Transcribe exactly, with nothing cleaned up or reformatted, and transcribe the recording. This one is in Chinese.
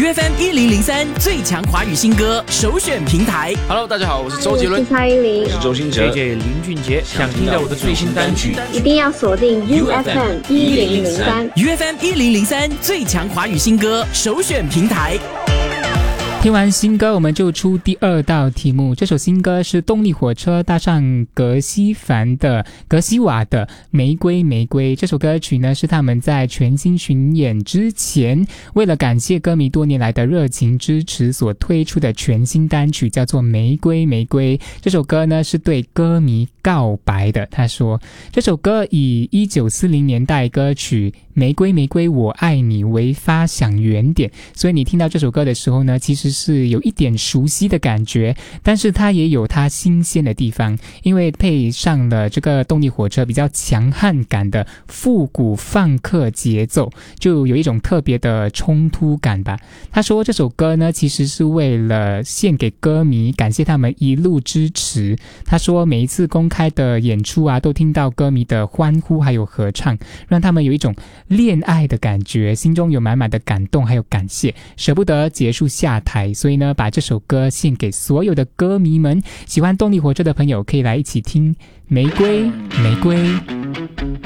U F M 一零零三最强华语新歌首选平台。 Hello， 大家好，我是周杰伦， 我是蔡依林， 我是周兴哲 ，J J 林俊杰。想听到我的最新单曲， 一定要锁定 U F M 一零零三 U F M 一零零三最强华语新歌首选平台。 听完新歌，我们就出第二道题目。这首新歌是动力火车搭上格西凡的格西瓦的《玫瑰玫瑰》。这首歌曲呢，是他们在全新巡演之前，为了感谢歌迷多年来的热情支持所推出的全新单曲，叫做《玫瑰玫瑰》。这首歌呢，是对歌迷告白的。他说，这首歌以一九四零年代歌曲《玫瑰玫瑰我爱你》为发想原点，所以你听到这首歌的时候呢，其实是有一点熟悉的感觉，但是它也有它新鲜的地方，因为配上了这个动力火车比较强悍感的复古放克节奏，就有一种特别的冲突感吧。他说这首歌呢，其实是为了献给歌迷，感谢他们一路支持。他说每一次公开的演出啊，都听到歌迷的欢呼还有合唱，让他们有一种恋爱的感觉，心中有满满的感动还有感谢，舍不得结束下台。所以呢，把这首歌献给所有的歌迷们，喜欢动力火车的朋友可以来一起听玫瑰玫瑰。